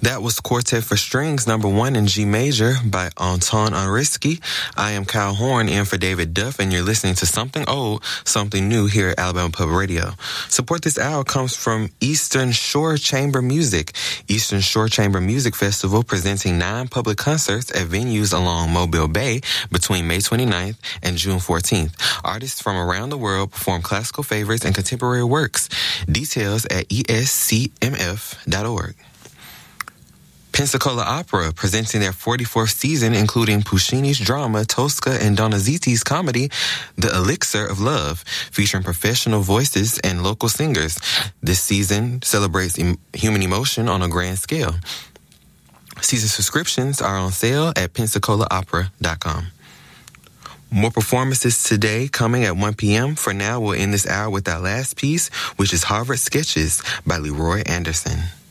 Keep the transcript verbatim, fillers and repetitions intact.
That was Quartet for Strings, number one in G major by Anton Ariski. I am Kyle Horn in for David Duff, and you're listening to Something Old, Something New here at Alabama Public Radio. Support this hour comes from Eastern Shore Chamber Music. Eastern Shore Chamber Music Festival presenting nine public concerts at venues along Mobile Bay between May twenty-ninth and June fourteenth. Artists from around the world perform classical favorites and contemporary works. Details at E S C M F dot org. Pensacola Opera, presenting their forty-fourth season, including Puccini's drama, Tosca, and Donizetti's comedy, The Elixir of Love, featuring professional voices and local singers. This season celebrates em- human emotion on a grand scale. Season subscriptions are on sale at pensacola opera dot com. More performances today coming at one p.m. For now, we'll end this hour with our last piece, which is Harvard Sketches by Leroy Anderson.